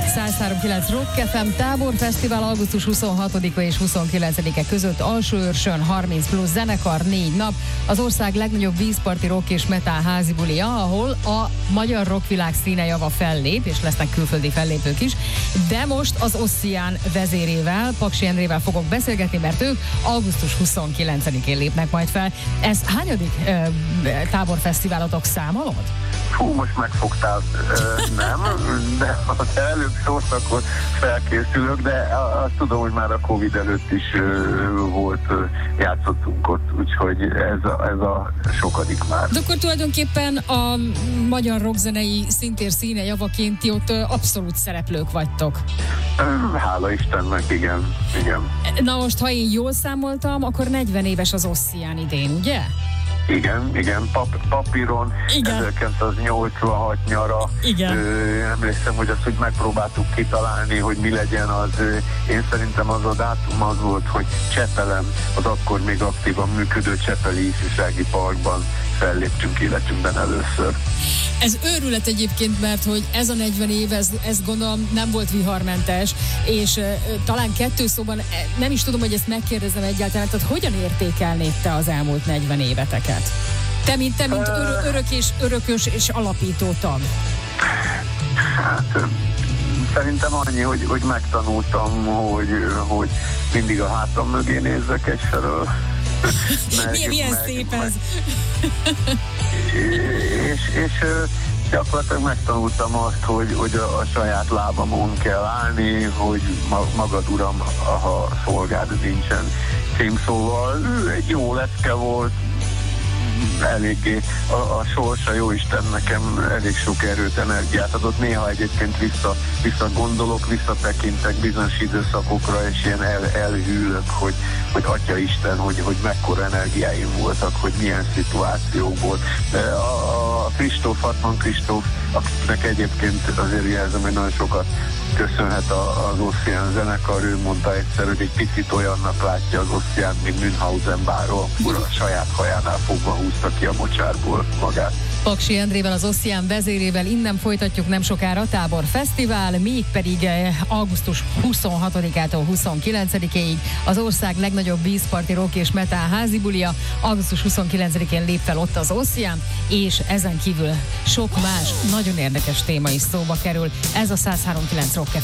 103.9 Rock FM Tábor Fesztivál augusztus 26-a és 29-e között Alsóőrsön 30 plusz zenekar 4 nap. Az ország legnagyobb vízparti rock és metal házi bulia, ahol a magyar rockvilág színejava fellép, és lesznek külföldi fellépők is. De most az Ossian vezérével, Paksi Endrével fogok beszélgetni, mert ők augusztus 29-én lépnek majd fel. Ez hányadik táborfesztiválotok, számolod? Fú, most megfogtál, nem, de ha te előbb szólsz, akkor felkészülök, de azt tudom, hogy már a Covid előtt is volt, játszottunk ott, úgyhogy ez a sokadik már. De akkor tulajdonképpen a magyar rockzenei szintér színe javaként ti ott abszolút szereplők vagytok. Hála Istennek, igen. Na most, ha én jól számoltam, akkor 40 éves az Ossian idén, ugye? Igen, papíron, igen. 1986 nyara. Igen. Emlékszem, hogy azt, hogy megpróbáltuk kitalálni, hogy mi legyen az. Én szerintem az a dátum az volt, hogy Csepelen, az akkor még aktívan működő Csepeli ifjúsági parkban felléptünk életünkben először. Ez őrület egyébként, mert hogy ez a 40 év, ez gondolom nem volt viharmentes, és talán kettő szóban nem is tudom, hogy ezt megkérdezem egyáltalán, tehát hogyan értékelnéd te az elmúlt 40 éveteket? Te mint örökös és alapító tag. Hát szerintem annyi, hogy megtanultam, hogy mindig a hátam mögé nézzek egyfelől. Milyen szép ez! És gyakorlatilag megtanultam azt, hogy a saját lábamon kell állni, hogy magad uram, ha szolgád nincsen címszóval. Egy jó lecke volt, eléggé a sorsa, jóisten nekem elég sok erőt, energiát adott. Néha egyébként visszagondolok, visszatekintek bizonyos időszakokra, és ilyen elhűlök, hogy Atya Isten, hogy mekkora energiáim voltak, hogy milyen szituációkból. A Kristóf, Hartmann Kristóf, akinek egyébként azért jelzem, hogy nagyon sokat köszönhet az Ossian zenekar, ő mondta egyszer, hogy egy picit olyannak látja az Ossian, mint Münchhausen báró, akkor a saját hajánál fogva húzta ki a mocsárból magát. Paksi Endrével, az Ossian vezérével innen folytatjuk nem sokára a Tábor Fesztivál, mégpedig augusztus 26-ától 29-ig az ország legnagyobb vízparti rock és metal házi bulia. Augusztus 29-én lép fel ott az Ossian, és ezen kívül sok más nagyon érdekes téma is szóba kerül. Ez a 103.9 Rock